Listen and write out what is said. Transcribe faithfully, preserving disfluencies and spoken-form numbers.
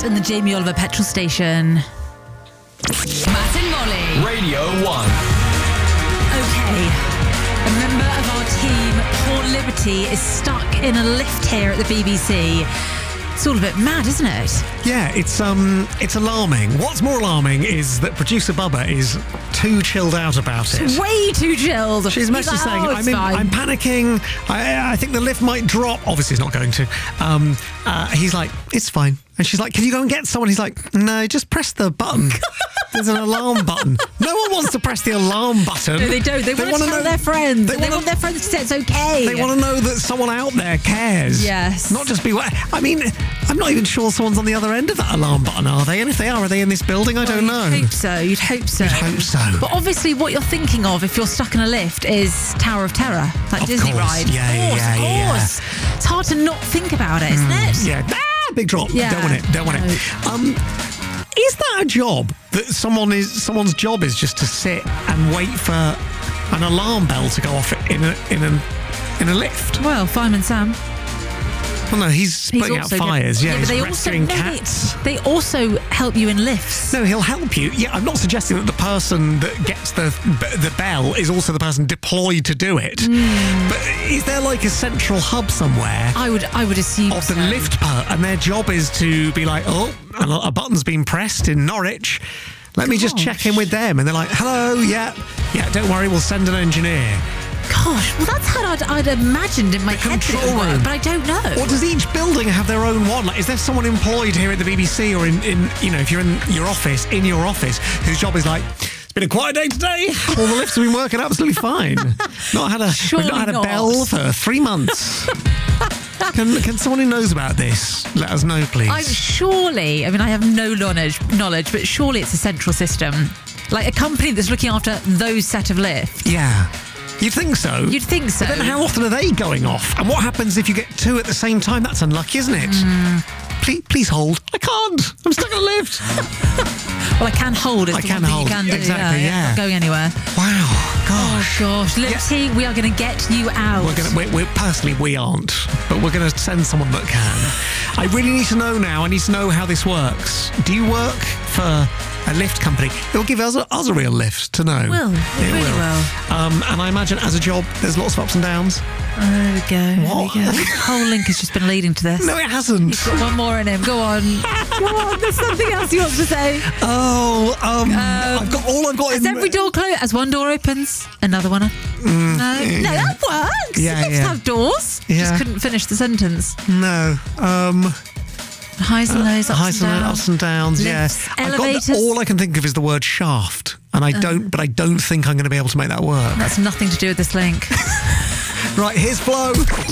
Matt and the Jamie Oliver petrol station. Matt and Molly. Radio one. Okay. A member of our team, Paul Liberty, is stuck in a lift here at the B B C. It's all a bit mad, isn't it? Yeah, it's um, it's alarming. What's more alarming is that producer Bubba is too chilled out about it. Way too chilled. She's messaged like, saying, oh, I'm, in, I'm panicking. I, I think the lift might drop. Obviously, it's not going to. Um, uh, he's like, it's fine. And she's like, can you go and get someone? He's like, no, just press the button. There's an alarm button. No one wants to press the alarm button. No, they don't. They, they want to tell know, their friends. They, they want their friends to say it's okay. They want to know that someone out there cares. Yes. Not just be... I mean, I'm not even sure someone's on the other end of that alarm button, are they? And if they are, are they in this building? I well, don't know. You'd hope so. You'd hope so. You'd hope so. But obviously what you're thinking of if you're stuck in a lift is Tower of Terror, like of Disney course. ride. Yeah, of course, yeah, of course. Yeah. It's hard to not think about it, isn't mm, it? Yeah. Ah, big drop. Yeah. Don't want it. Don't want no. it. Um... Is that a job that someone is someone's job is just to sit and wait for an alarm bell to go off in a in a in a lift? Well, Fireman Sam. Well, no, he's putting out fires. Good. Yeah, yeah, he's but they rescuing also, cats. No, they, they also help you in lifts. No, he'll help you. Yeah, I'm not suggesting that the person that gets the the bell is also the person deployed to do it. Mm. But is there like a central hub somewhere? I would I would assume of the so. lift part, and their job is to be like, oh, a button's been pressed in Norwich. Let me Gosh. just check in with them. And they're like, hello, yeah, yeah, don't worry, we'll send an engineer. Gosh, well, that's how I'd, I'd imagined in my the head that it control would work, room. but I don't know. Or does each building have their own one? Like, is there someone employed here at the B B C or in, in, you know, if you're in your office, in your office, whose job is like, it's been a quiet day today. All the lifts have been working absolutely fine. Not had a, Surely we've not had a not. bell for three months. Can, can someone who knows about this let us know, please? I'm surely, I mean, I have no knowledge, knowledge, but surely it's a central system. Like a company that's looking after those set of lifts. Yeah. You'd think so. You'd think so. But then how often are they going off? And what happens if you get two at the same time? That's unlucky, isn't it? Mm. Please, please hold. I can't. I'm stuck in a lift. Well, I can hold. Is I the can one hold. thing you can do. Exactly, yeah. yeah. Not going anywhere. Wow. Gosh. Oh, gosh. Liberty, yeah. We are going to get you out. We're gonna, we're, we're, personally, we aren't. But we're going to send someone that can. I really need to know now. I need to know how this works. Do you work for a lift company? It will give us a, us a real lift to know. It will. It, it really will. will. Um, and I imagine as a job, there's lots of ups and downs. Oh, there we go. What? There we go. The whole link has just been leading to this. No, it hasn't. He's got one more in him. Go on. Go on. There's something else he wants to say. Oh, um, Um, I've got all I've got. As in every door closes, as one door opens, another one. Mm, no, yeah. no, that works. Yeah, Lifts yeah. have doors. Yeah. Just couldn't finish the sentence. No. Um, Highs and lows, ups highs and and downs. ups and downs. Lifts, Yeah. I've got elevators. the- all I can think of is the word shaft, and I don't. But I don't think I'm going to be able to make that work. That's nothing to do with this link. Right, here's Flo.